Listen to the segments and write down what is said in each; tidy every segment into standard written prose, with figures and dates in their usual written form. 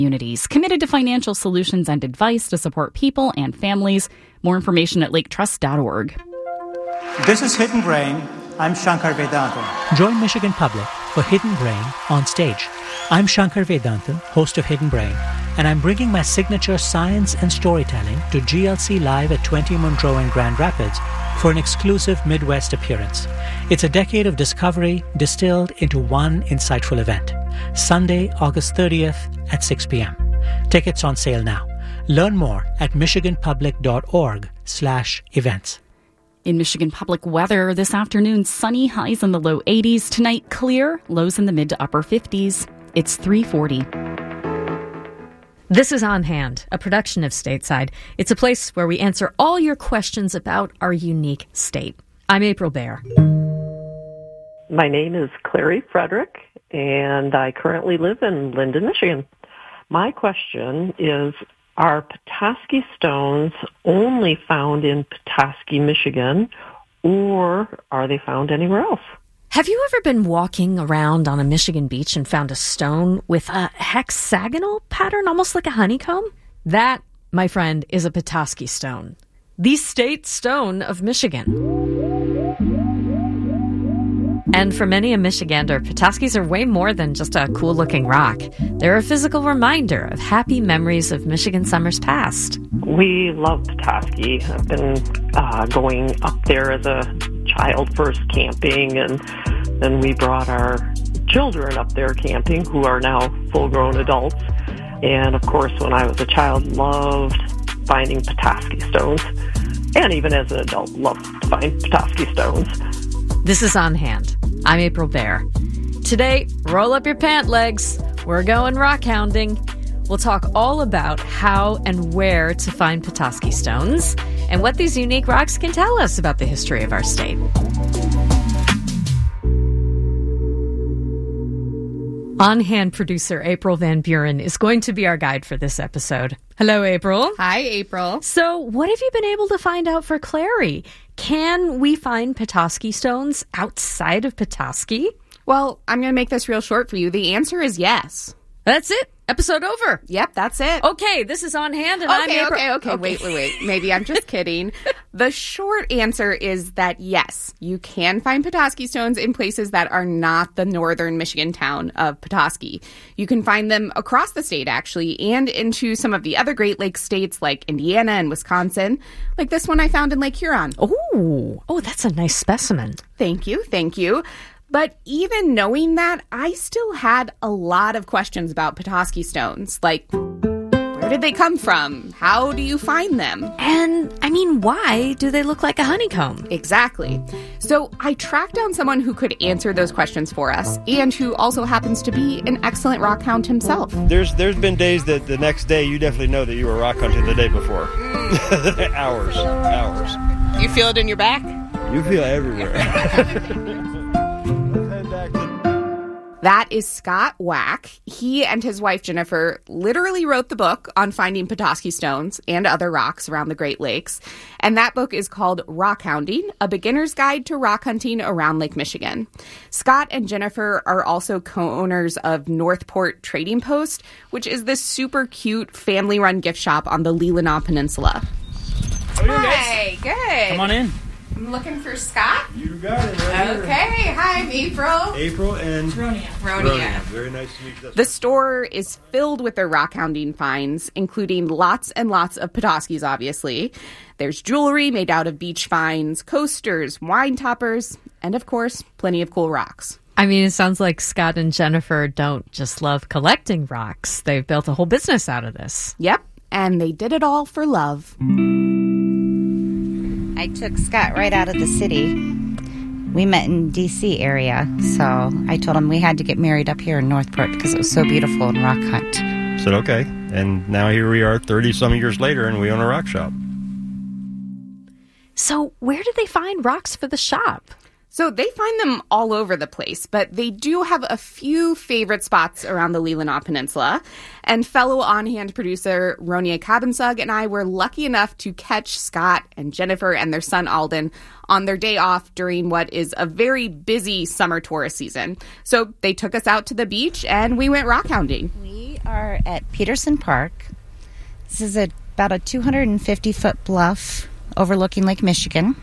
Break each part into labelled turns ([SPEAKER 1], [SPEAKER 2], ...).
[SPEAKER 1] communities, committed to financial solutions and advice to support people and families. More information at laketrust.org.
[SPEAKER 2] This is Hidden Brain. I'm Shankar Vedantam.
[SPEAKER 3] Join Michigan Public for Hidden Brain on stage. I'm Shankar Vedantam, host of Hidden Brain, and I'm bringing my signature science and storytelling to GLC Live at 20 Monroe in Grand Rapids for an exclusive Midwest appearance. It's a decade of discovery distilled into one insightful event. Sunday, August 30th at 6 p.m. Tickets on sale now. Learn more at michiganpublic.org/events.
[SPEAKER 1] In Michigan Public weather this afternoon, sunny, highs in the low 80s. Tonight, clear, lows in the mid to upper 50s. It's 3:40.
[SPEAKER 4] This is On Hand, a production of Stateside. It's a place where we answer all your questions about our unique state. I'm April Baer.
[SPEAKER 5] My name is Clary Frederick, and I currently live in Linden, Michigan. My question is, are Petoskey stones only found in Petoskey, Michigan, or are they found anywhere else?
[SPEAKER 4] Have you ever been walking around on a Michigan beach and found a stone with a hexagonal pattern, almost like a honeycomb? That, my friend, is a Petoskey stone, the state stone of Michigan. And for many a Michigander, Petoskey's are way more than just a cool-looking rock. They're a physical reminder of happy memories of Michigan summers past.
[SPEAKER 5] We love Petoskey. I've been going up there as a child first camping, and then we brought our children up there camping who are now full-grown adults. And, of course, when I was a child, loved finding Petoskey stones. And even as an adult, loved to find Petoskey stones.
[SPEAKER 4] This is On Hand. I'm April Baer. Today, roll up your pant legs. We're going rock hounding. We'll talk all about how and where to find Petoskey stones and what these unique rocks can tell us about the history of our state. On Hand producer April Van Buren is going to be our guide for this episode. Hello, April.
[SPEAKER 6] Hi, April.
[SPEAKER 4] So, what have you been able to find out for Clary? Can we find Petoskey stones outside of Petoskey?
[SPEAKER 6] Well, I'm going to make this real short for you. The answer is yes.
[SPEAKER 4] That's it. Episode over.
[SPEAKER 6] Yep, that's it.
[SPEAKER 4] Okay, this is On Hand, and I'm April.
[SPEAKER 6] Okay. Wait. Maybe I'm just kidding. The short answer is that yes, you can find Petoskey stones in places that are not the northern Michigan town of Petoskey. You can find them across the state, actually, and into some of the other Great Lakes states like Indiana and Wisconsin, like this one I found in Lake Huron.
[SPEAKER 4] Oh, that's a nice specimen.
[SPEAKER 6] Thank you. But even knowing that, I still had a lot of questions about Petoskey stones. Like, where did they come from? How do you find them?
[SPEAKER 4] And, why do they look like a honeycomb?
[SPEAKER 6] Exactly. So I tracked down someone who could answer those questions for us, and who also happens to be an excellent rock hound himself.
[SPEAKER 7] There's been days that the next day you definitely know that you were rock hunting the day before. Hours.
[SPEAKER 6] You feel it in your back?
[SPEAKER 7] You feel it everywhere.
[SPEAKER 6] That is Scott Wack. He and his wife, Jennifer, literally wrote the book on finding Petoskey stones and other rocks around the Great Lakes. And that book is called Rock Hounding, A Beginner's Guide to Rock Hunting Around Lake Michigan. Scott and Jennifer are also co-owners of Northport Trading Post, which is this super cute family-run gift shop on the Leelanau Peninsula. Hi, good.
[SPEAKER 3] Come on in.
[SPEAKER 6] I'm looking for Scott.
[SPEAKER 7] You got it right here.
[SPEAKER 6] Okay, hi, I'm April.
[SPEAKER 7] April and
[SPEAKER 6] Ronia.
[SPEAKER 7] Very nice to meet you.
[SPEAKER 6] The store is filled with their rock hounding finds, including lots and lots of Petoskeys, obviously. There's jewelry made out of beach finds, coasters, wine toppers, and of course, plenty of cool rocks.
[SPEAKER 4] It sounds like Scott and Jennifer don't just love collecting rocks. They've built a whole business out of this.
[SPEAKER 6] Yep, and they did it all for love.
[SPEAKER 8] I took Scott right out of the city. We met in D.C. area, so I told him we had to get married up here in Northport because it was so beautiful and rock hunt.
[SPEAKER 7] Said okay, and now here we are 30-some years later, and we own a rock shop.
[SPEAKER 4] So where did they find rocks for the shop?
[SPEAKER 6] So they find them all over the place, but they do have a few favorite spots around the Leelanau Peninsula. And fellow on-hand producer Ronja Kabensug and I were lucky enough to catch Scott and Jennifer and their son Alden on their day off during what is a very busy summer tourist season. So they took us out to the beach and we went rock hounding.
[SPEAKER 8] We are at Peterson Park. This is about a 250-foot bluff overlooking Lake Michigan.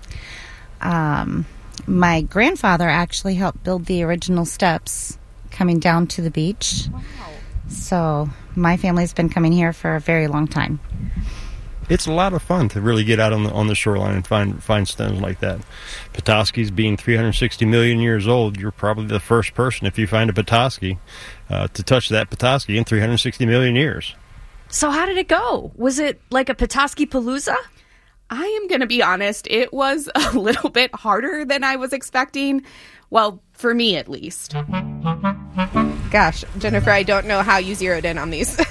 [SPEAKER 8] My grandfather actually helped build the original steps coming down to the beach. Wow. So my family's been coming here for a very long time.
[SPEAKER 7] It's a lot of fun to really get out on the shoreline and find stones like that. Petoskey's being 360 million years old, you're probably the first person, if you find a Petoskey, to touch that Petoskey in 360 million years.
[SPEAKER 4] So how did it go? Was it like a Petoskey Palooza?
[SPEAKER 6] I am going to be honest, it was a little bit harder than I was expecting. Well, for me at least.
[SPEAKER 9] Gosh, Jennifer, I don't know how you zeroed in on these.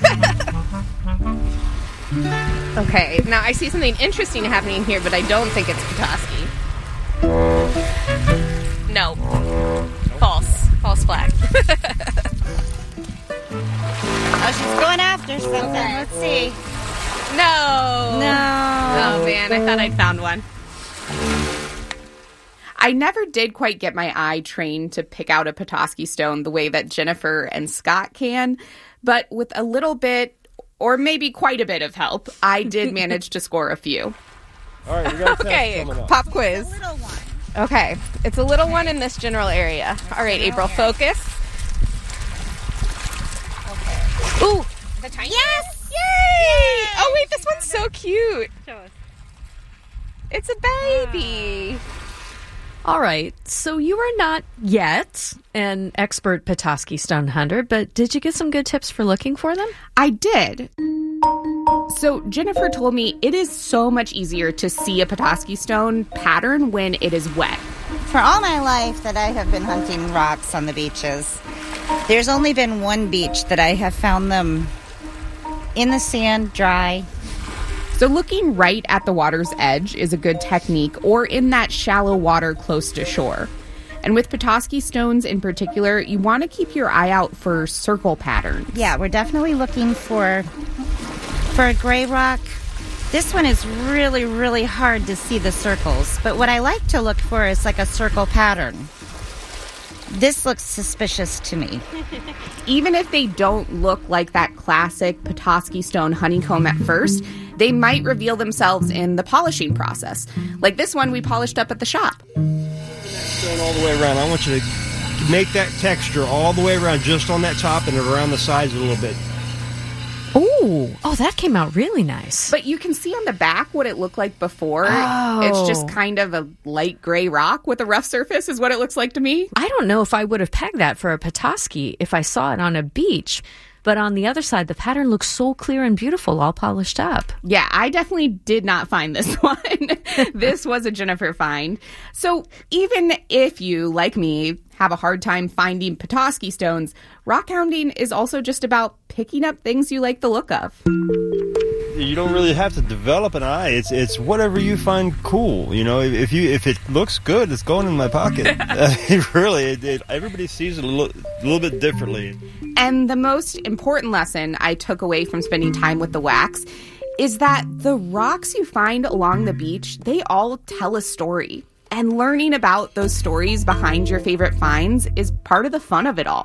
[SPEAKER 9] Okay, now I see something interesting happening here, but I don't think it's Petoskey. No. False. False flag.
[SPEAKER 8] Oh, she's going after something. Okay. Let's see.
[SPEAKER 9] No.
[SPEAKER 8] No.
[SPEAKER 9] Oh, man, I thought I'd found one.
[SPEAKER 6] I never did quite get my eye trained to pick out a Petoskey stone the way that Jennifer and Scott can, but with a little bit, or maybe quite a bit of help, I did manage to score a few.
[SPEAKER 7] All right, we got
[SPEAKER 9] okay, pop quiz.
[SPEAKER 8] It's a little one.
[SPEAKER 9] Okay, it's a little one in this general area. All right, April, focus. Okay. Ooh, the tiny.
[SPEAKER 8] Yes!
[SPEAKER 9] Yay! Oh wait, this one's so cute. It's a baby.
[SPEAKER 4] All right, so you are not yet an expert Petoskey stone hunter, but did you get some good tips for looking for them?
[SPEAKER 6] I did. So Jennifer told me it is so much easier to see a Petoskey stone pattern when it is wet.
[SPEAKER 8] For all my life that I have been hunting rocks on the beaches, there's only been one beach that I have found them in the sand, dry.
[SPEAKER 6] So looking right at the water's edge is a good technique, or in that shallow water close to shore. And with Petoskey stones in particular, you want to keep your eye out for circle patterns.
[SPEAKER 8] Yeah, we're definitely looking for a gray rock. This one is really, really hard to see the circles. But what I like to look for is like a circle pattern. This looks suspicious to me.
[SPEAKER 6] Even if they don't look like that classic Petoskey stone honeycomb at first, they might reveal themselves in the polishing process. Like this one we polished up at the shop.
[SPEAKER 7] Stone all the way around. I want you to make that texture all the way around, just on that top and around the sides a little bit.
[SPEAKER 4] Oh, that came out really nice.
[SPEAKER 6] But you can see on the back what it looked like before.
[SPEAKER 4] Oh.
[SPEAKER 6] It's just kind of a light gray rock with a rough surface is what it looks like to me.
[SPEAKER 4] I don't know if I would have pegged that for a Petoskey if I saw it on a beach. But on the other side, the pattern looks so clear and beautiful, all polished up.
[SPEAKER 6] Yeah, I definitely did not find this one. This was a Jennifer find. So even if you, like me, have a hard time finding Petoskey stones, rock hounding is also just about picking up things you like the look of.
[SPEAKER 7] You don't really have to develop an eye. It's whatever you find cool. You know, if it looks good, it's going in my pocket. Everybody sees it a little bit differently.
[SPEAKER 6] And the most important lesson I took away from spending time with the Wacks is that the rocks you find along the beach, they all tell a story. And learning about those stories behind your favorite finds is part of the fun of it all.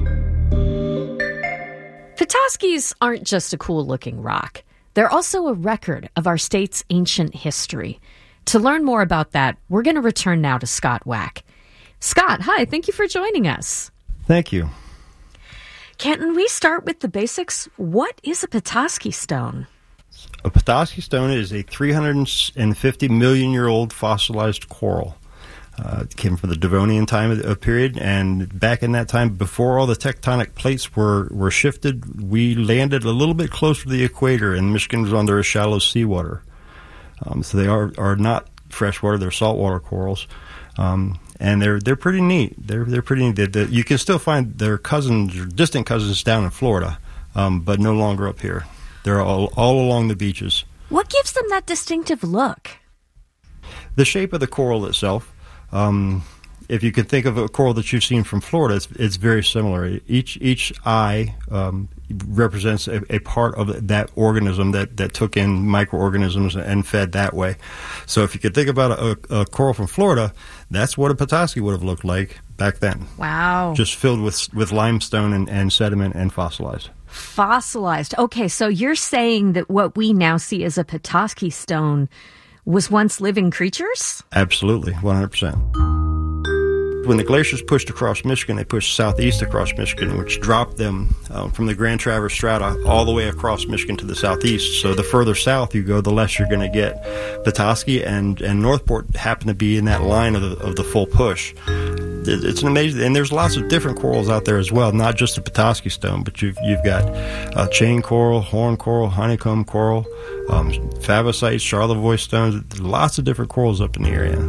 [SPEAKER 4] Petoskey's aren't just a cool-looking rock. They're also a record of our state's ancient history. To learn more about that, we're going to return now to Scott Wack. Scott, hi, thank you for joining us.
[SPEAKER 7] Thank you.
[SPEAKER 4] Can we start with the basics? What is a Petoskey stone?
[SPEAKER 7] A Petoskey stone is a 350 million year old fossilized coral. It came from the Devonian time period, and back in that time, before all the tectonic plates were shifted, we landed a little bit closer to the equator, and Michigan was under a shallow seawater. So they are not freshwater; they're saltwater corals, and they're pretty neat. They're pretty neat. You can still find their cousins, or distant cousins, down in Florida, but no longer up here. They're all along the beaches.
[SPEAKER 4] What gives them that distinctive look?
[SPEAKER 7] The shape of the coral itself. If you can think of a coral that you've seen from Florida, it's very similar. Each eye represents a part of that organism that took in microorganisms and fed that way. So if you could think about a coral from Florida, that's what a Petoskey would have looked like back then.
[SPEAKER 4] Wow.
[SPEAKER 7] Just filled with limestone and sediment and fossilized.
[SPEAKER 4] Fossilized. Okay, so you're saying that what we now see as a Petoskey stone was once living creatures?
[SPEAKER 7] Absolutely, 100%. When the glaciers pushed across Michigan, they pushed southeast across Michigan, which dropped them from the Grand Traverse strata all the way across Michigan to the southeast. So the further south you go, the less you're going to get. Petoskey and Northport happen to be in that line of the full push. It's an amazing, and there's lots of different corals out there as well, not just the Petoskey stone, but you've got chain coral, horn coral, honeycomb coral, favosites, Charlevoix stones, lots of different corals up in the area.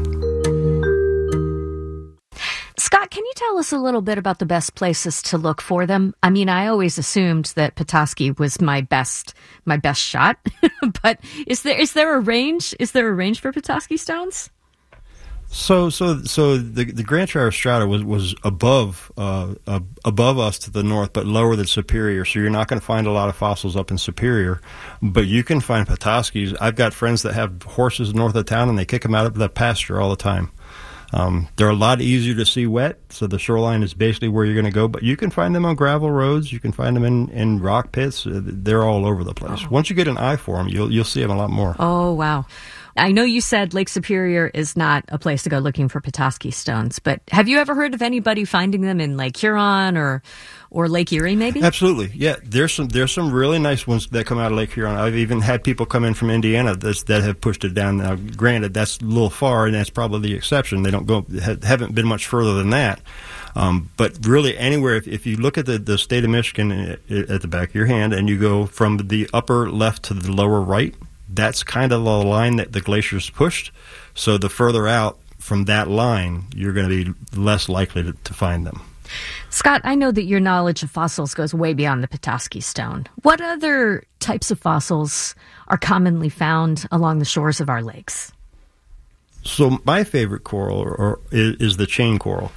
[SPEAKER 4] Scott, can you tell us a little bit about the best places to look for them? I mean, I always assumed that Petoskey was my best shot, but is there a range? Is there a range for Petoskey stones?
[SPEAKER 7] So the Grand Traverse strata was above us to the north, but lower than Superior. So you're not going to find a lot of fossils up in Superior, but you can find Petoskeys. I've got friends that have horses north of town, and they kick them out of the pasture all the time. They're a lot easier to see wet, so the shoreline is basically where you're going to go. But you can find them on gravel roads. You can find them in rock pits. They're all over the place. Once you get an eye for them, you'll see them a lot more.
[SPEAKER 4] Oh, wow. I know you said Lake Superior is not a place to go looking for Petoskey stones, but have you ever heard of anybody finding them in Lake Huron or Lake Erie, maybe?
[SPEAKER 7] Absolutely, yeah. There's some really nice ones that come out of Lake Huron. I've even had people come in from Indiana that have pushed it down. Now, granted, that's a little far, and that's probably the exception. They haven't been much further than that. But really, anywhere, if you look at the state of Michigan at the back of your hand, and you go from the upper left to the lower right, that's kind of the line that the glaciers pushed. So the further out from that line, you're going to be less likely to find them.
[SPEAKER 4] Scott, I know that your knowledge of fossils goes way beyond the Petoskey stone. What other types of fossils are commonly found along the shores of our lakes?
[SPEAKER 7] So my favorite coral is the chain coral.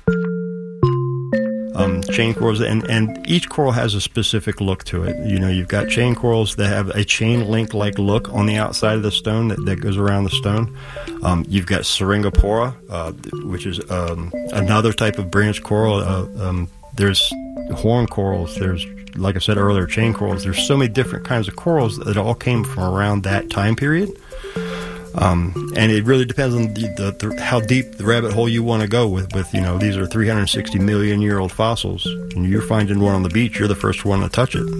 [SPEAKER 7] Chain corals, and each coral has a specific look to it. You know, you've got chain corals that have a chain link-like look on the outside of the stone that goes around the stone. You've got Syringopora, which is another type of branch coral. There's horn corals. There's, like I said earlier, chain corals. There's so many different kinds of corals that all came from around that time period. And it really depends on how deep the rabbit hole you want to go with, these are 360 million year old fossils, and you're finding one on the beach, you're the first one to touch it.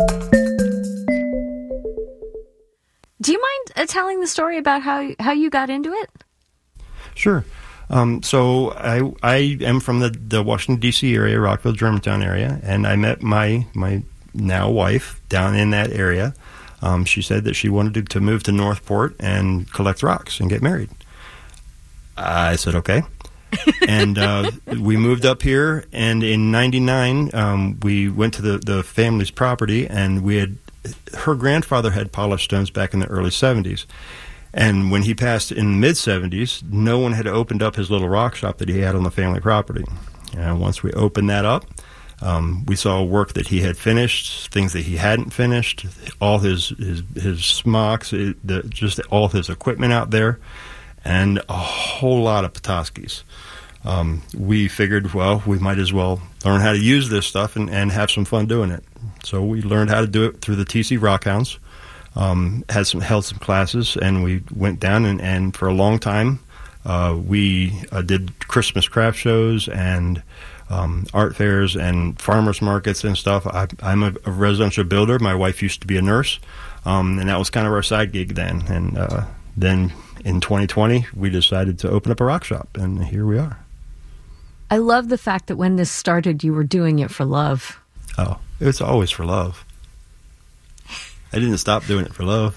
[SPEAKER 4] Do you mind telling the story about how you got into it?
[SPEAKER 7] Sure. So I am from the Washington, D.C. area, Rockville, Germantown area, and I met my now wife down in that area. She said that she wanted to move to Northport and collect rocks and get married. I said, okay. And we moved up here, and in 1999, we went to the family's property, and her grandfather had polished stones back in the early 70s. And when he passed in the mid-70s, no one had opened up his little rock shop that he had on the family property. And once we opened that up, we saw work that he had finished, things that he hadn't finished, all his smocks, just all his equipment out there, and a whole lot of Petoskeys. We figured, well, we might as well learn how to use this stuff and have some fun doing it. So we learned how to do it through the TC Rockhounds, held some classes, and we went down and for a long time we did Christmas craft shows and art fairs and farmers markets and stuff. I'm a residential builder. My wife used to be a nurse, and that was kind of our side gig then. And then in 2020, we decided to open up a rock shop, and here we are.
[SPEAKER 4] I love the fact that when this started, you were doing it for love.
[SPEAKER 7] Oh, it's always for love. I didn't stop doing it for love.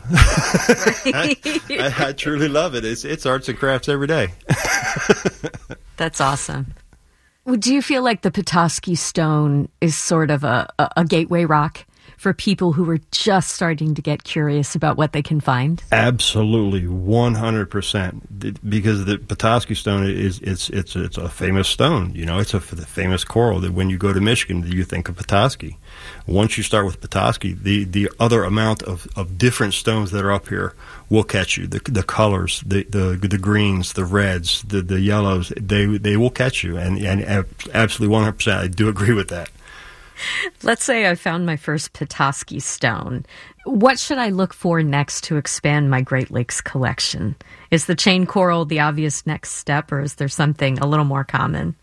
[SPEAKER 7] I truly love it. It's arts and crafts every day.
[SPEAKER 4] That's awesome. Do you feel like the Petoskey stone is sort of a gateway rock for people who are just starting to get curious about what they can find?
[SPEAKER 7] Absolutely, 100%. Because the Petoskey stone it's a famous stone. You know, it's the famous coral that when you go to Michigan, you think of Petoskey. Once you start with Petoskey, the other amount of different stones that are up here will catch you. The colors, the greens, the reds, the yellows, they will catch you. And absolutely 100%, I do agree with that.
[SPEAKER 4] Let's say I found my first Petoskey stone. What should I look for next to expand my Great Lakes collection? Is the chain coral the obvious next step, or is there something a little more common?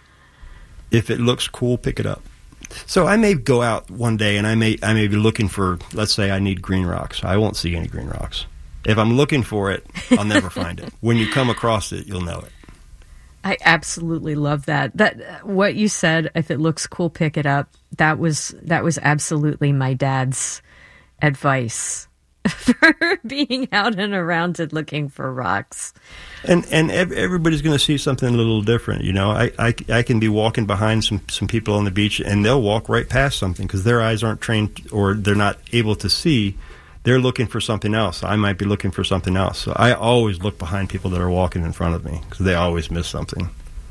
[SPEAKER 7] If it looks cool, pick it up. So I may go out one day and I may be looking for, let's say I need green rocks. I won't see any green rocks. If I'm looking for it, I'll never find it. When you come across it, you'll know it.
[SPEAKER 4] I absolutely love that. That what you said, if it looks cool, pick it up. That was absolutely my dad's advice for being out and around and looking for rocks.
[SPEAKER 7] And everybody's going to see something a little different. You know, I can be walking behind some people on the beach and they'll walk right past something because their eyes aren't trained or they're not able to see. They're looking for something else. I might be looking for something else. So I always look behind people that are walking in front of me because they always miss something.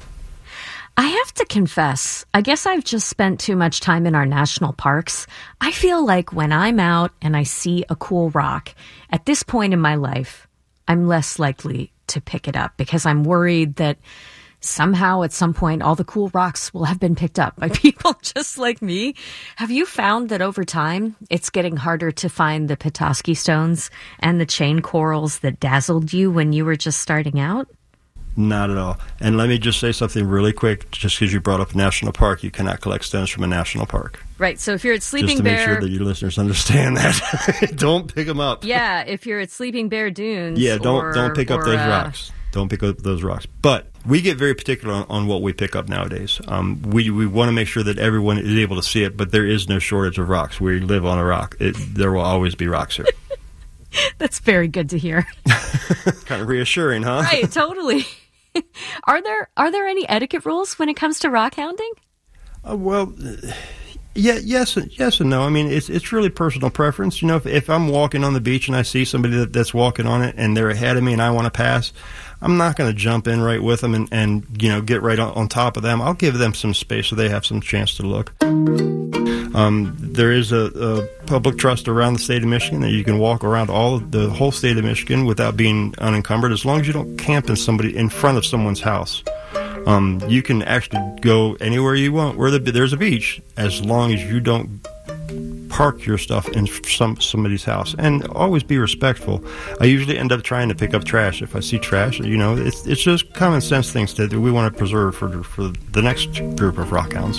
[SPEAKER 4] I have to confess, I guess I've just spent too much time in our national parks. I feel like when I'm out and I see a cool rock, at this point in my life, I'm less likely to pick it up because I'm worried that somehow at some point all the cool rocks will have been picked up by people just like me. Have you found that over time it's getting harder to find the Petoskey stones and the chain corals that dazzled you when you were just starting out?
[SPEAKER 7] Not at all. And let me just say something really quick, just because you brought up a national park, you cannot collect stones from a national park.
[SPEAKER 4] Right, so if you're at Sleeping
[SPEAKER 7] Just to
[SPEAKER 4] Bear...
[SPEAKER 7] make sure that your listeners understand that. Don't pick them up.
[SPEAKER 4] Yeah, if you're at Sleeping Bear Dunes...
[SPEAKER 7] Yeah, don't pick up those rocks. Don't pick up those rocks. But we get very particular on what we pick up nowadays. We want to make sure that everyone is able to see it, but there is no shortage of rocks. We live on a rock. There will always be rocks here.
[SPEAKER 4] That's very good to hear.
[SPEAKER 7] Kind of reassuring, huh?
[SPEAKER 4] Right, totally. Are there any etiquette rules when it comes to rock hounding?
[SPEAKER 7] Yes and no. I mean, it's really personal preference. You know, if I'm walking on the beach and I see somebody that's walking on it and they're ahead of me and I want to pass, I'm not going to jump in right with them and you know, get right on top of them. I'll give them some space so they have some chance to look. There is a public trust around the state of Michigan that you can walk around the whole state of Michigan without being unencumbered, as long as you don't camp in front of someone's house. You can actually go anywhere you want where there's a beach, as long as you don't park your stuff in somebody's house. And always be respectful. I usually end up trying to pick up trash. If I see trash, you know, it's just common sense things that we want to preserve for the next group of rockhounds.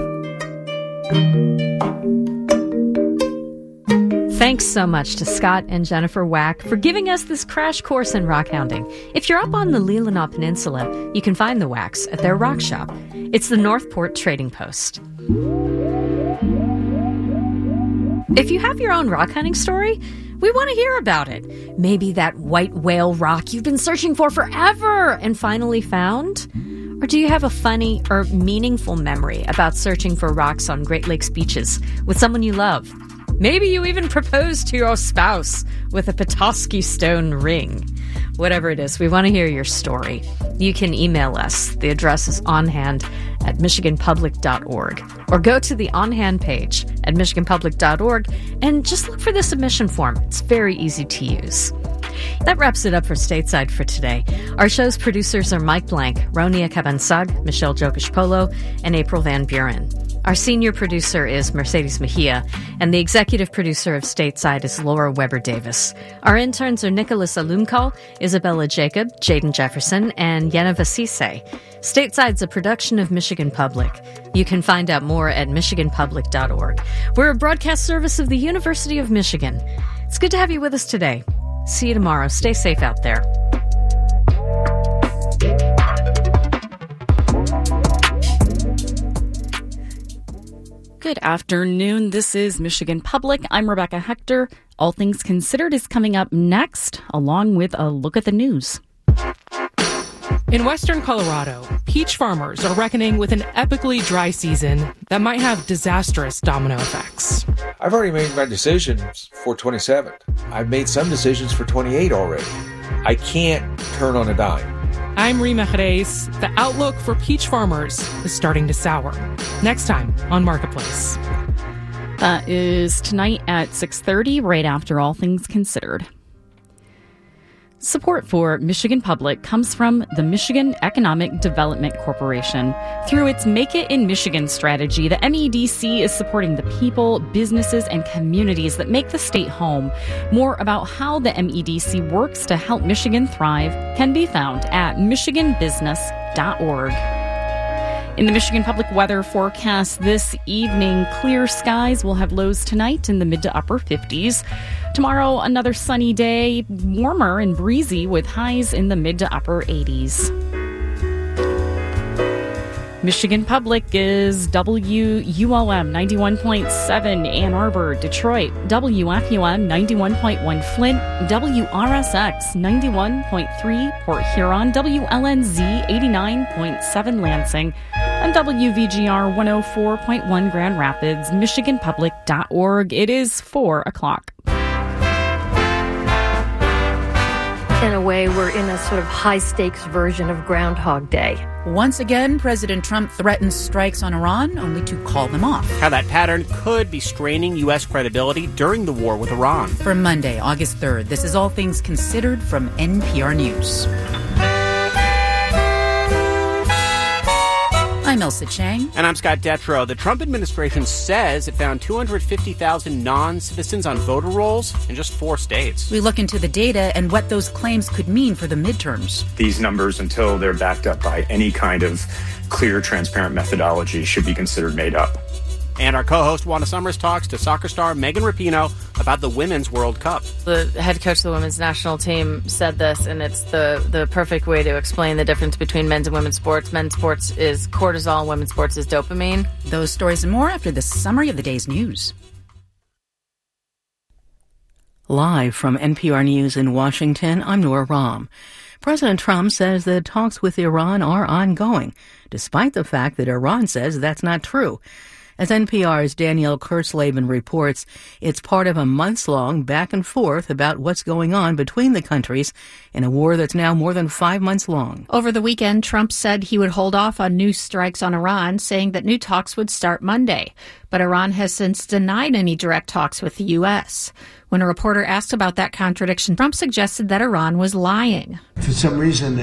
[SPEAKER 4] Thanks so much to Scott and Jennifer Wack for giving us this crash course in rock hounding. If you're up on the Leelanau Peninsula, you can find the Wacks at their rock shop. It's the Northport Trading Post. If you have your own rock hunting story, we want to hear about it. Maybe that white whale rock you've been searching for forever and finally found? Or do you have a funny or meaningful memory about searching for rocks on Great Lakes beaches with someone you love? Maybe you even proposed to your spouse with a Petoskey stone ring. Whatever it is, we want to hear your story. You can email us. The address is onhand@michiganpublic.org. Or go to the On Hand page at michiganpublic.org and just look for the submission form. It's very easy to use. That wraps it up for Stateside for today. Our show's producers are Mike Blank, Ronia Cabansag, Michelle Jokish-Polo, and April Van Buren. Our senior producer is Mercedes Mejia, and the executive producer of Stateside is Laura Weber-Davis. Our interns are Nicholas Alumkal, Isabella Jacob, Jaden Jefferson, and Yenna Vasise. Stateside's a production of Michigan Public. You can find out more at michiganpublic.org. We're a broadcast service of the University of Michigan. It's good to have you with us today. See you tomorrow. Stay safe out there.
[SPEAKER 1] Good afternoon. This is Michigan Public. I'm Rebecca Hector. All Things Considered is coming up next, along with a look at the news.
[SPEAKER 10] In western Colorado, peach farmers are reckoning with an epically dry season that might have disastrous domino effects.
[SPEAKER 11] I've already made my decisions for 27. I've made some decisions for 28 already. I can't turn on a dime.
[SPEAKER 10] I'm Rima Jerez. The outlook for peach farmers is starting to sour. Next time on Marketplace.
[SPEAKER 1] That is tonight at 6:30, right after All Things Considered. Support for Michigan Public comes from the Michigan Economic Development Corporation. Through its Make It in Michigan strategy, the MEDC is supporting the people, businesses, and communities that make the state home. More about how the MEDC works to help Michigan thrive can be found at michiganbusiness.org. In the Michigan Public weather forecast this evening, clear skies will have lows tonight in the mid to upper 50s. Tomorrow, another sunny day, warmer and breezy with highs in the mid to upper 80s. Michigan Public is WULM 91.7 Ann Arbor, Detroit, WFUM 91.1 Flint, WRSX 91.3 Port Huron, WLNZ 89.7 Lansing, and WVGR 104.1 Grand Rapids, MichiganPublic.org. It is 4 o'clock.
[SPEAKER 12] In a way, we're in a sort of high-stakes version of Groundhog Day.
[SPEAKER 13] Once again, President Trump threatens strikes on Iran, only to call them off.
[SPEAKER 14] How that pattern could be straining U.S. credibility during the war with Iran.
[SPEAKER 13] For Monday, August 3rd, this is All Things Considered from NPR News. I'm Elsa Chang.
[SPEAKER 14] And I'm Scott Detrow. The Trump administration says it found 250,000 non-citizens on voter rolls in just 4 states.
[SPEAKER 13] We look into the data and what those claims could mean for the midterms.
[SPEAKER 15] These numbers, until they're backed up by any kind of clear, transparent methodology, should be considered made up.
[SPEAKER 14] And our co-host, Wanda Summers, talks to soccer star Megan Rapinoe about the Women's World Cup.
[SPEAKER 4] The head coach of the women's national team said this, and it's the perfect way to explain the difference between men's and women's sports. Men's sports is cortisol, women's sports is dopamine.
[SPEAKER 13] Those stories and more after the summary of the day's news.
[SPEAKER 16] Live from NPR News in Washington, I'm Nora Rahm. President Trump says the talks with Iran are ongoing, despite the fact that Iran says that's not true. As NPR's Danielle Kurtzleben reports, it's part of a months-long back and forth about what's going on between the countries in a war that's now more than 5 months long.
[SPEAKER 17] Over the weekend, Trump said he would hold off on new strikes on Iran, saying that new talks would start Monday. But Iran has since denied any direct talks with the U.S. When a reporter asked about that contradiction, Trump suggested that Iran was lying.
[SPEAKER 18] For some reason,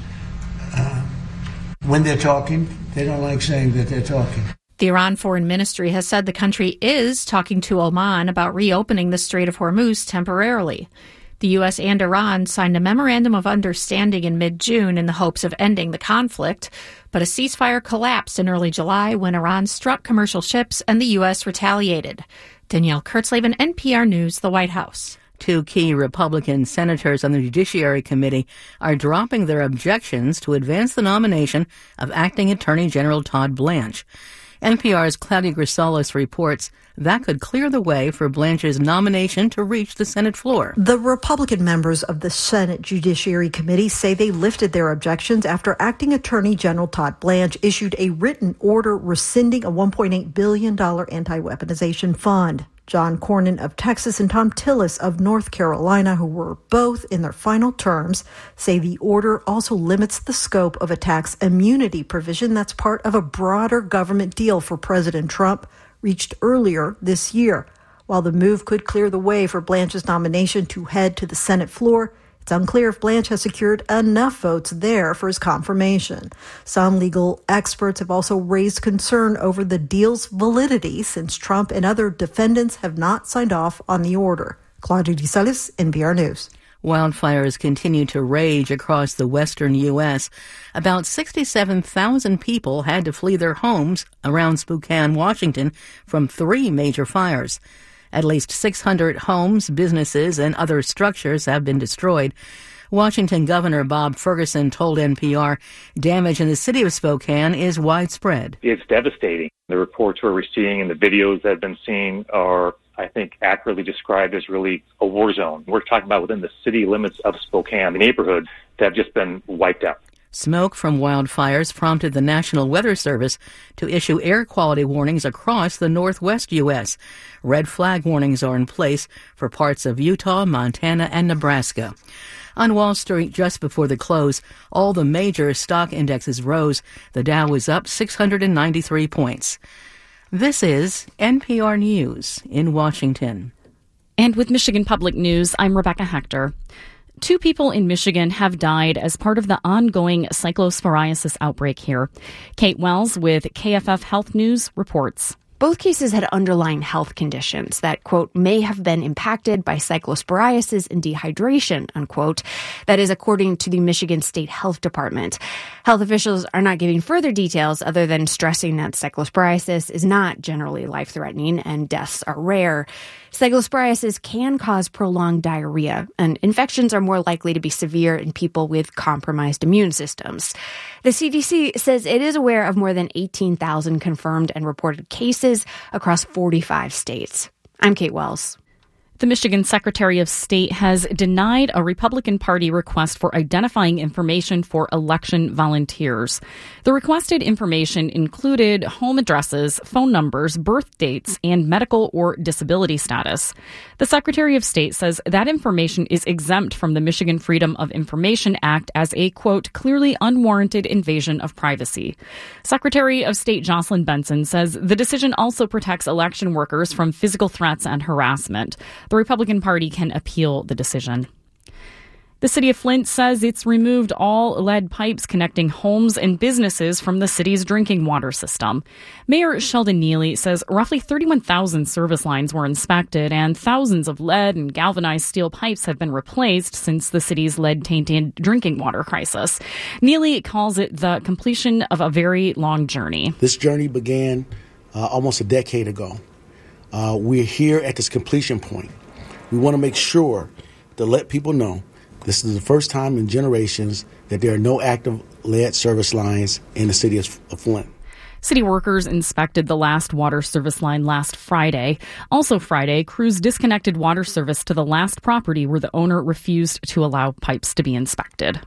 [SPEAKER 18] when they're talking, they don't like saying that they're talking.
[SPEAKER 17] The Iran Foreign Ministry has said the country is talking to Oman about reopening the Strait of Hormuz temporarily. The U.S. and Iran signed a memorandum of understanding in mid-June in the hopes of ending the conflict, but a ceasefire collapsed in early July when Iran struck commercial ships and the U.S. retaliated. Danielle Kurtzleben, NPR News, the White House.
[SPEAKER 16] 2 key Republican senators on the Judiciary Committee are dropping their objections to advance the nomination of Acting Attorney General Todd Blanche. NPR's Claudia Grisalis reports that could clear the way for Blanche's nomination to reach the Senate floor.
[SPEAKER 19] The Republican members of the Senate Judiciary Committee say they lifted their objections after Acting Attorney General Todd Blanche issued a written order rescinding a $1.8 billion anti-weaponization fund. John Cornyn of Texas and Tom Tillis of North Carolina, who were both in their final terms, say the order also limits the scope of a tax immunity provision that's part of a broader government deal for President Trump reached earlier this year. While the move could clear the way for Blanche's nomination to head to the Senate floor, it's unclear if Blanche has secured enough votes there for his confirmation. Some legal experts have also raised concern over the deal's validity since Trump and other defendants have not signed off on the order. Claudia Grisalis, NPR News.
[SPEAKER 16] Wildfires continue to rage across the western U.S. About 67,000 people had to flee their homes around Spokane, Washington, from 3 major fires. At least 600 homes, businesses, and other structures have been destroyed. Washington Governor Bob Ferguson told NPR damage in the city of Spokane is widespread.
[SPEAKER 15] It's devastating. The reports we're seeing and the videos that have been seen are, I think, accurately described as really a war zone. We're talking about within the city limits of Spokane, the neighborhoods that have just been wiped out.
[SPEAKER 16] Smoke from wildfires prompted the National Weather Service to issue air quality warnings across the northwest U.S. Red flag warnings are in place for parts of Utah, Montana, and Nebraska. On Wall Street just before the close, all the major stock indexes rose. The Dow was up 693 points. This is NPR News in Washington.
[SPEAKER 1] And with Michigan Public News, I'm Rebecca Hector. 2 people in Michigan have died as part of the ongoing cyclosporiasis outbreak here. Kate Wells with KFF Health News reports.
[SPEAKER 20] Both cases had underlying health conditions that, quote, may have been impacted by cyclosporiasis and dehydration, unquote. That is according to the Michigan State Health Department. Health officials are not giving further details other than stressing that cyclosporiasis is not generally life-threatening and deaths are rare. Cyclosporiasis can cause prolonged diarrhea, and infections are more likely to be severe in people with compromised immune systems. The CDC says it is aware of more than 18,000 confirmed and reported cases across 45 states. I'm Kate Wells.
[SPEAKER 1] The Michigan Secretary of State has denied a Republican Party request for identifying information for election volunteers. The requested information included home addresses, phone numbers, birth dates, and medical or disability status. The Secretary of State says that information is exempt from the Michigan Freedom of Information Act as a, quote, clearly unwarranted invasion of privacy. Secretary of State Jocelyn Benson says the decision also protects election workers from physical threats and harassment. The Republican Party can appeal the decision. The city of Flint says it's removed all lead pipes connecting homes and businesses from the city's drinking water system. Mayor Sheldon Neely says roughly 31,000 service lines were inspected and thousands of lead and galvanized steel pipes have been replaced since the city's lead-tainted drinking water crisis. Neely calls it the completion of a very long journey.
[SPEAKER 21] This journey began almost a decade ago. We're here at this completion point. We want to make sure to let people know this is the first time in generations that there are no active lead service lines in the city of Flint.
[SPEAKER 1] City workers inspected the last water service line last Friday. Also Friday, crews disconnected water service to the last property where the owner refused to allow pipes to be inspected.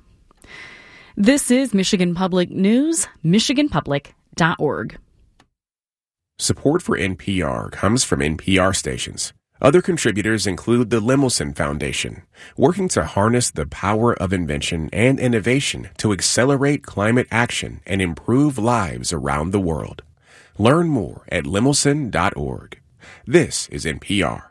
[SPEAKER 1] This is Michigan Public News, michiganpublic.org.
[SPEAKER 22] Support for NPR comes from NPR stations. Other contributors include the Lemelson Foundation, working to harness the power of invention and innovation to accelerate climate action and improve lives around the world. Learn more at lemelson.org. This is NPR.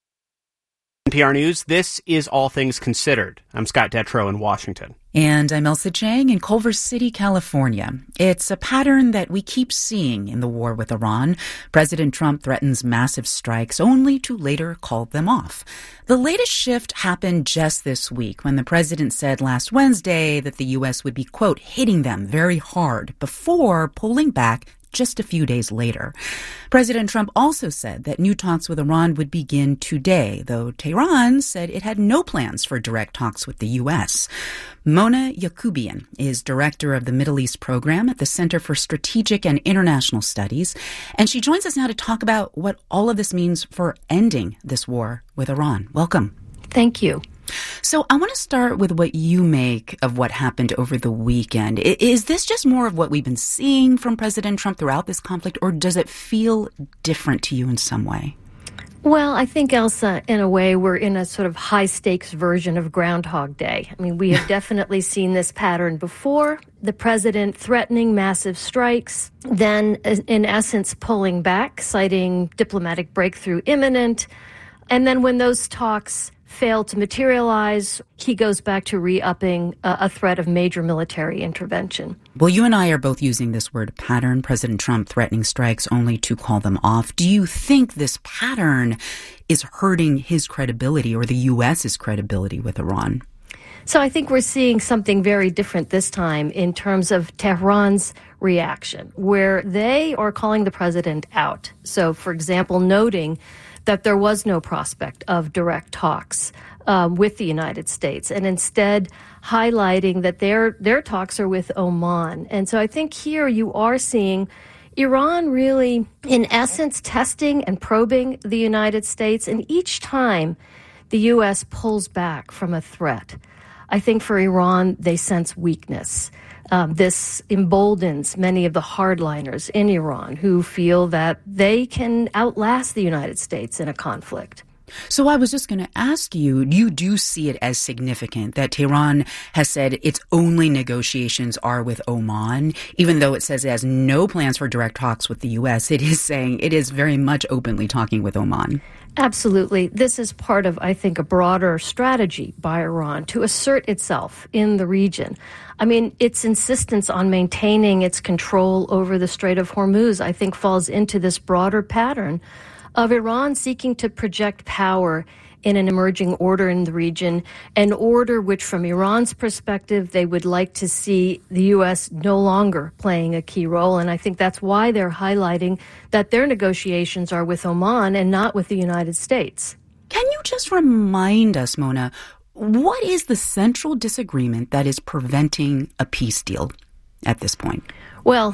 [SPEAKER 14] NPR News, this is All Things Considered. I'm Scott Detrow in Washington.
[SPEAKER 13] And I'm Elsa Chang in Culver City, California. It's a pattern that we keep seeing in the war with Iran. President Trump threatens massive strikes only to later call them off. The latest shift happened just this week when the president said last Wednesday that the U.S. would be, quote, hitting them very hard before pulling back just a few days later. President Trump also said that new talks with Iran would begin today, though Tehran said it had no plans for direct talks with the U.S. Mona Yacoubian is director of the Middle East program at the Center for Strategic and International Studies, and she joins us now to talk about what all of this means for ending this war with Iran. Welcome.
[SPEAKER 12] Thank you.
[SPEAKER 13] So I want to start with what you make of what happened over the weekend. Is this just more of what we've been seeing from President Trump throughout this conflict, or does it feel different to you in some way?
[SPEAKER 12] Well, I think, Elsa, in a way, we're in a sort of high-stakes version of Groundhog Day. I mean, we have definitely seen this pattern before. The president threatening massive strikes, then, in essence, pulling back, citing diplomatic breakthrough imminent. And then when those talks fail to materialize, he goes back to re-upping a threat of major military intervention.
[SPEAKER 13] Well, you and I are both using this word pattern, President Trump threatening strikes only to call them off. Do you think this pattern is hurting his credibility or the U.S.'s credibility with Iran?
[SPEAKER 12] So I think we're seeing something very different this time in terms of Tehran's reaction, where they are calling the president out. So, for example, noting that there was no prospect of direct talks with the United States, and instead highlighting that their talks are with Oman. And so I think here you are seeing Iran really, in essence, testing and probing the United States, and each time the U.S. pulls back from a threat, I think for Iran, they sense weakness. This emboldens many of the hardliners in Iran who feel that they can outlast the United States in a conflict.
[SPEAKER 13] So I was just going to ask you, you do see it as significant that Tehran has said its only negotiations are with Oman, even though it says it has no plans for direct talks with the U.S. It is saying it is very much openly talking with Oman.
[SPEAKER 12] Absolutely. This is part of, I think, a broader strategy by Iran to assert itself in the region. I mean, its insistence on maintaining its control over the Strait of Hormuz, I think, falls into this broader pattern of Iran seeking to project power in an emerging order in the region, an order which, from Iran's perspective, they would like to see the U.S. no longer playing a key role. And I think that's why they're highlighting that their negotiations are with Oman and not with the United States.
[SPEAKER 13] Can you just remind us, Mona, what is the central disagreement that is preventing a peace deal at this point?
[SPEAKER 12] Well,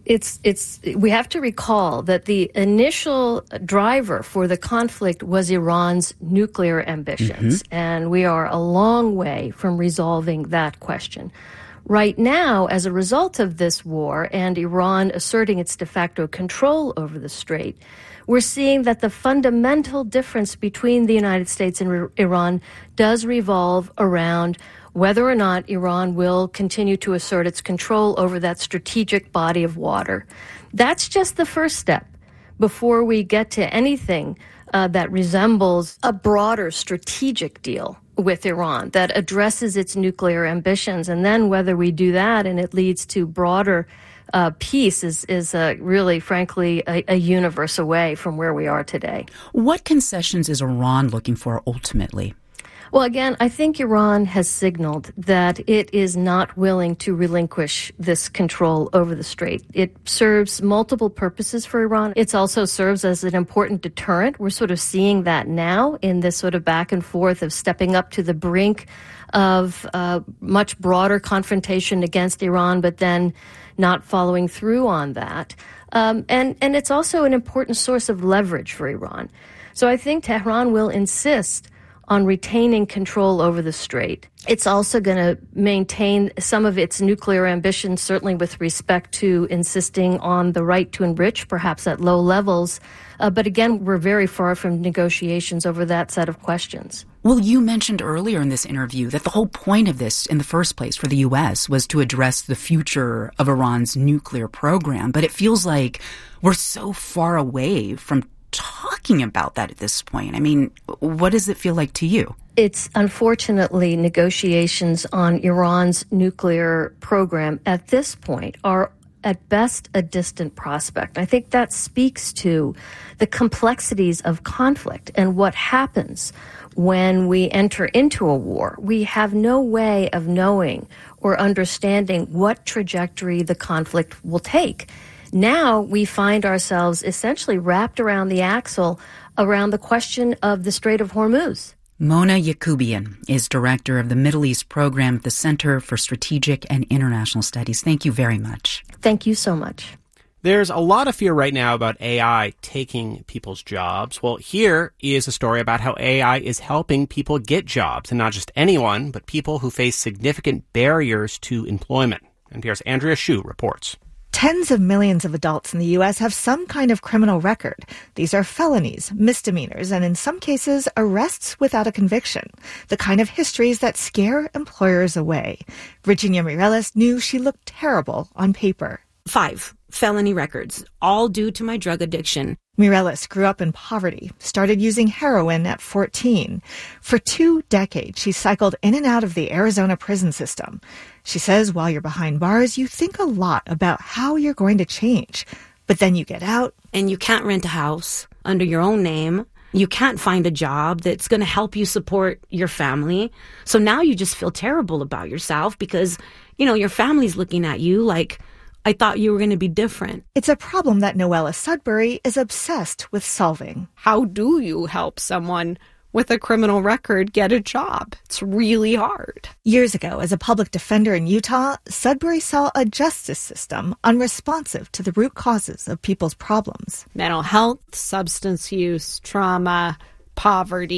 [SPEAKER 12] we have to recall that the initial driver for the conflict was Iran's nuclear ambitions, and we are a long way from resolving that question. Right now, as a result of this war and Iran asserting its de facto control over the strait, we're seeing that the fundamental difference between the United States and Iran does revolve around whether or not Iran will continue to assert its control over that strategic body of water. That's just the first step before we get to anything that resembles a broader strategic deal with Iran that addresses its nuclear ambitions. And then whether we do that and it leads to broader peace is really, frankly, a universe away from where we are today.
[SPEAKER 13] What concessions is Iran looking for ultimately?
[SPEAKER 12] Well, again, I think Iran has signaled that it is not willing to relinquish this control over the strait. It serves multiple purposes for Iran. It also serves as an important deterrent. We're sort of seeing that now in this sort of back and forth of stepping up to the brink of much broader confrontation against Iran, but then not following through on that. And it's also an important source of leverage for Iran. So I think Tehran will insist on retaining control over the strait. It's also going to maintain some of its nuclear ambitions, certainly with respect to insisting on the right to enrich, perhaps at low levels. But again, we're very far from negotiations over that set of questions.
[SPEAKER 13] Well, you mentioned earlier in this interview that the whole point of this in the first place for the U.S. was to address the future of Iran's nuclear program. But it feels like we're so far away from talking about that at this point. I mean, what does it feel like to you?
[SPEAKER 12] It's unfortunately negotiations on Iran's nuclear program at this point are at best a distant prospect. I think that speaks to the complexities of conflict and what happens when we enter into a war. We have no way of knowing or understanding what trajectory the conflict will take. Now we find ourselves essentially wrapped around the axle around the question of the Strait of Hormuz.
[SPEAKER 13] Mona Yacoubian is director of the Middle East program at the Center for Strategic and International Studies. Thank you very much.
[SPEAKER 12] Thank you so much.
[SPEAKER 14] There's a lot of fear right now about AI taking people's jobs. Well, here is a story about how AI is helping people get jobs, and not just anyone, but people who face significant barriers to employment. NPR's Andrea Hsu reports.
[SPEAKER 2] Tens of millions of adults in the U.S. have some kind of criminal record. These are felonies, misdemeanors, and in some cases, arrests without a conviction. The kind of histories that scare employers away. Virginia Mireles knew she looked terrible on paper.
[SPEAKER 5] 5 felony records, all due to my drug addiction.
[SPEAKER 2] Mireles grew up in poverty, started using heroin at 14. For 2 decades, she cycled in and out of the Arizona prison system. She says while you're behind bars, you think a lot about how you're going to change. But then you get out.
[SPEAKER 5] And you can't rent a house under your own name. You can't find a job that's going to help you support your family. So now you just feel terrible about yourself because, your family's looking at you like, I thought you were going to be different.
[SPEAKER 2] It's a problem that Noella Sudbury is obsessed with solving.
[SPEAKER 9] How do you help someone with a criminal record get a job? It's really hard.
[SPEAKER 2] Years ago, as a public defender in Utah, Sudbury saw a justice system unresponsive to the root causes of people's problems.
[SPEAKER 9] Mental health, substance use, trauma, poverty.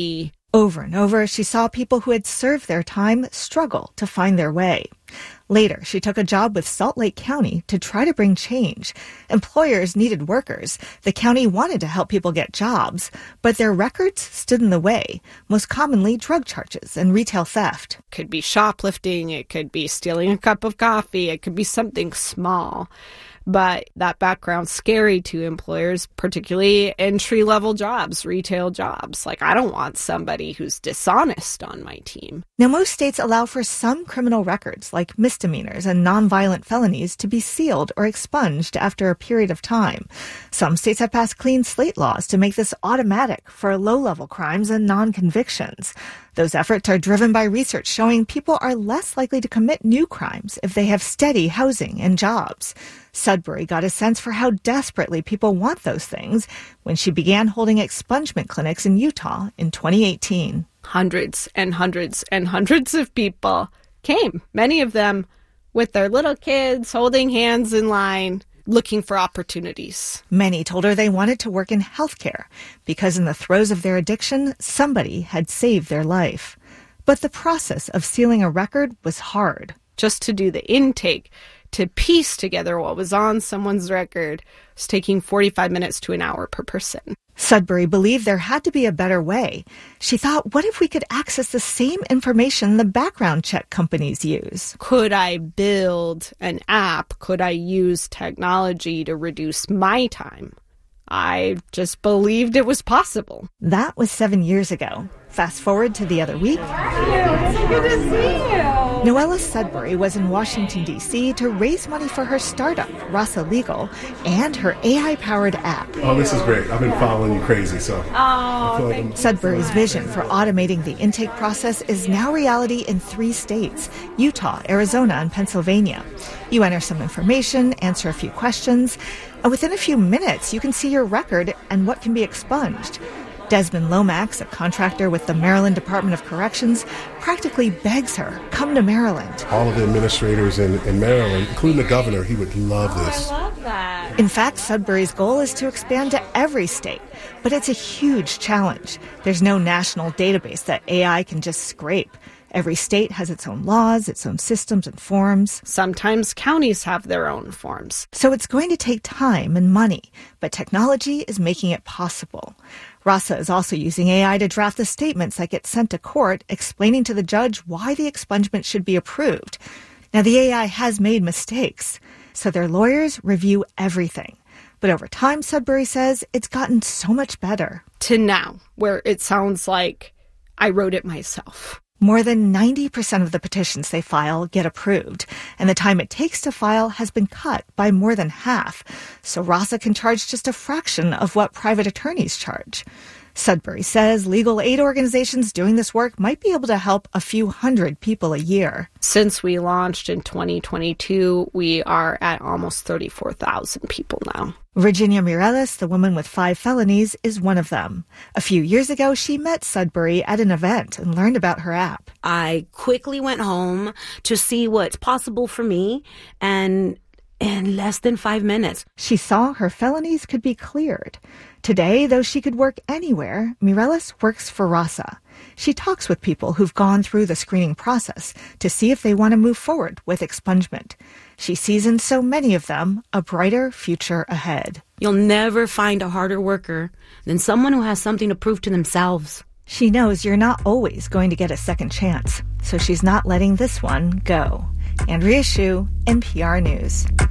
[SPEAKER 2] Over and over, she saw people who had served their time struggle to find their way. Later, she took a job with Salt Lake County to try to bring change. Employers needed workers. The county wanted to help people get jobs, but their records stood in the way, most commonly drug charges and retail theft.
[SPEAKER 3] It could be shoplifting, it could be stealing a cup of coffee, it could be something small. But that background's scary to employers, particularly entry-level jobs, retail jobs. Like, I don't want somebody who's dishonest on my team.
[SPEAKER 2] Now, most states allow for some criminal records, like misdemeanors and nonviolent felonies, to be sealed or expunged after a period of time. Some states have passed clean slate laws to make this automatic for low-level crimes and non-convictions. Those efforts are driven by research showing people are less likely to commit new crimes if they have steady housing and jobs. Sudbury got a sense for how desperately people want those things when she began holding expungement clinics in Utah in 2018.
[SPEAKER 3] Hundreds and hundreds and hundreds of people came, many of them with their little kids holding hands in line, looking for opportunities.
[SPEAKER 2] Many told her they wanted to work in healthcare because in the throes of their addiction, somebody had saved their life. But the process of sealing a record was hard.
[SPEAKER 3] Just to do the intake, to piece together what was on someone's record, was taking 45 minutes to an hour per person.
[SPEAKER 2] Sudbury believed there had to be a better way. She thought, what if we could access the same information the background check companies use?
[SPEAKER 3] Could I build an app? Could I use technology to reduce my time? I just believed it was possible.
[SPEAKER 2] That was 7 years ago. Fast forward to the other week.
[SPEAKER 9] It's so good to see you.
[SPEAKER 2] Noella Sudbury was in Washington, D.C. to raise money for her startup, Rasa Legal, and her AI-powered app.
[SPEAKER 8] Oh, this is great. I've been following you crazy, so.
[SPEAKER 2] Like Sudbury's vision for automating the intake process is now reality in 3 states, Utah, Arizona, and Pennsylvania. You enter some information, answer a few questions, and within a few minutes, you can see your record and what can be expunged. Desmond Lomax, a contractor with the Maryland Department of Corrections, practically begs her, come to Maryland.
[SPEAKER 8] All of the administrators in Maryland, including the governor, he would love this.
[SPEAKER 9] I love that.
[SPEAKER 2] In fact, Sudbury's goal is to expand to every state, but it's a huge challenge. There's no national database that AI can just scrape. Every state has its own laws, its own systems and forms.
[SPEAKER 3] Sometimes counties have their own forms.
[SPEAKER 2] So it's going to take time and money, but technology is making it possible. Rasa is also using AI to draft the statements that get sent to court, explaining to the judge why the expungement should be approved. Now, the AI has made mistakes, so their lawyers review everything. But over time, Sudbury says, it's gotten so much better.
[SPEAKER 3] To now, where it sounds like I wrote it myself.
[SPEAKER 2] More than 90% of the petitions they file get approved, and the time it takes to file has been cut by more than half, so Rasa can charge just a fraction of what private attorneys charge. Sudbury says legal aid organizations doing this work might be able to help a few hundred people a year.
[SPEAKER 3] Since we launched in 2022, we are at almost 34,000 people now.
[SPEAKER 2] Virginia Mireles, the woman with 5 felonies, is one of them. A few years ago, she met Sudbury at an event and learned about her app.
[SPEAKER 5] I quickly went home to see what's possible for me, and in less than 5 minutes,
[SPEAKER 2] she saw her felonies could be cleared. Today, though she could work anywhere, Mireles works for Rasa. She talks with people who've gone through the screening process to see if they want to move forward with expungement. She sees in so many of them a brighter future ahead.
[SPEAKER 5] You'll never find a harder worker than someone who has something to prove to themselves.
[SPEAKER 2] She knows you're not always going to get a second chance, so she's not letting this one go. Andrea Hsu, NPR News.